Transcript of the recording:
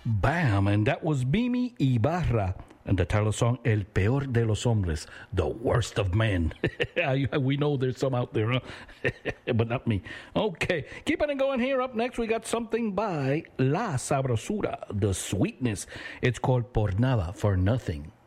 Bam! And that was Bimi Ibarra. And the title song, El Peor de los Hombres, the worst of men. We know there's some out there, huh? But not me. Okay, keeping it going here. Up next, we got something by La Sabrosura, The Sweetness. It's called Por Nada, For Nothing.